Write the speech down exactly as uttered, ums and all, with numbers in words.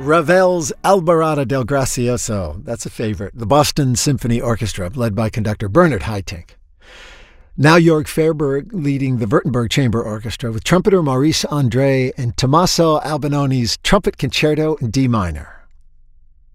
Ravel's Alborada del Gracioso. That's a favorite. The Boston Symphony Orchestra, led by conductor Bernard Haitink. Now Jörg Faerber leading the Württemberg Chamber Orchestra with trumpeter Maurice André and Tommaso Albinoni's Trumpet Concerto in D minor.